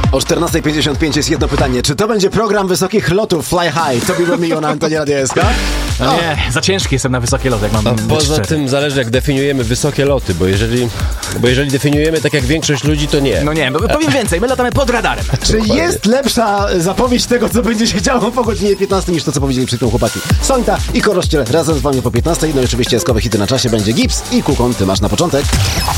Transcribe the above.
O 14:55 jest jedno pytanie. Czy to będzie program wysokich lotów Fly High? To było mi na antenie Radia SK? No nie, za ciężki jestem na wysokie loty, jak mam być Poza szczery. tym zależy, jak definiujemy wysokie loty, bo jeżeli definiujemy tak jak większość ludzi, to nie. No nie, bo powiem więcej, my latamy pod radarem. Czy jest lepsza zapowiedź tego, co będzie się działo po godzinie 15 niż to, co powiedzieli przed chwilą chłopaki? Sonta i Korościel razem z wami po 15. No i oczywiście skowe hity na czasie będzie Gips i Kukon. Ty masz na początek.